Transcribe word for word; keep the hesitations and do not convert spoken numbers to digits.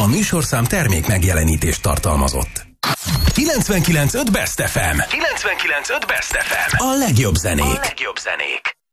A műsorszám termék megjelenítést tartalmazott. kilencvenkilenc pont öt Best ef em. kilencvenkilenc pont öt Best ef em. A legjobb zenék. A legjobb zenék.